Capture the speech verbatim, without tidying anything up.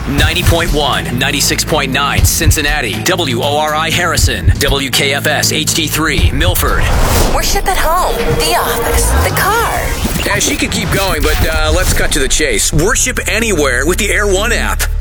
ninety point one, ninety-six point nine Cincinnati, W O R I Harrison, W K F S H D three Milford. Worship at home, the office, the car. Yeah, she could keep going, but uh, let's cut to the chase. Worship anywhere with the Air One app.